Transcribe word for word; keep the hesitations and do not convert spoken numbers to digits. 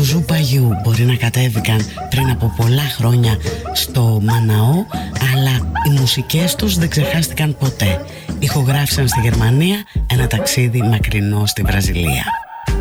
Ζου Παγιού μπορεί να κατέβηκαν πριν από πολλά χρόνια στο Μαναό, αλλά οι μουσικές τους δεν ξεχάστηκαν ποτέ. Ηχογράφησαν στη Γερμανία ένα ταξίδι μακρινό στη Βραζιλία.